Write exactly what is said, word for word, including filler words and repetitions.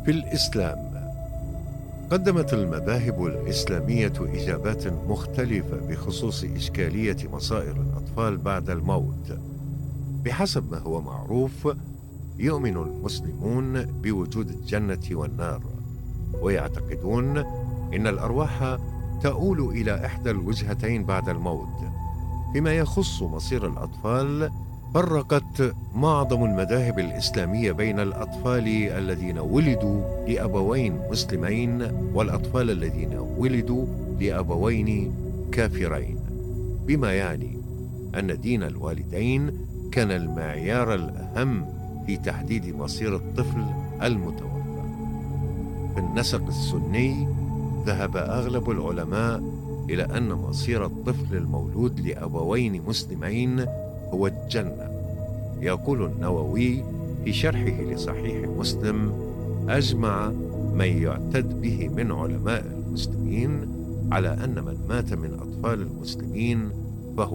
في الإسلام، قدمت المذاهب الإسلامية إجابات مختلفة بخصوص إشكالية مصائر الأطفال بعد الموت. بحسب ما هو معروف، يؤمن المسلمون بوجود الجنة والنار، ويعتقدون إن الأرواح تؤول إلى إحدى الوجهتين بعد الموت. فيما يخص مصير الأطفال، فرقت معظم المذاهب الإسلامية بين الأطفال الذين ولدوا لأبوين مسلمين والأطفال الذين ولدوا لأبوين كافرين، بما يعني أن دين الوالدين كان المعيار الأهم في تحديد مصير الطفل المتوفى. في النسق السني، ذهب أغلب العلماء إلى أن مصير الطفل المولود لأبوين مسلمين هو الجنة. يقول النووي في شرحه لصحيح مسلم: أجمع من يعتد به من علماء المسلمين على أن من مات من أطفال المسلمين